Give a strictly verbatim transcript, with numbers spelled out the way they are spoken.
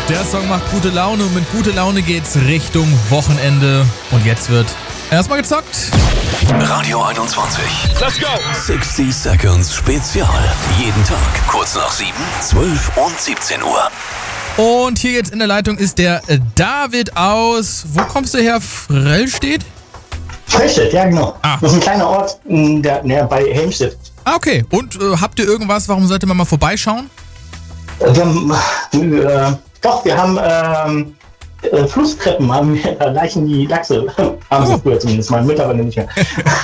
Der Song macht gute Laune und mit gute Laune geht's Richtung Wochenende. Und jetzt wird erstmal gezockt. Radio einundzwanzig. Let's go! sechzig Seconds Spezial. Jeden Tag kurz nach sieben, zwölf und siebzehn Uhr. Und hier jetzt in der Leitung ist der äh, David aus, wo kommst du her? Frellstedt? Frellstedt, ja genau. Ah. Das ist ein kleiner Ort in der, ne, bei Helmstedt. Ah, okay. Und äh, habt ihr irgendwas, warum sollte man mal vorbeischauen? Wir haben, äh, doch, wir haben ähm, äh, Flusstreppen, haben wir, da leichen die Lachse, haben sie Oh. früher zumindest mal, mittlerweile nicht mehr.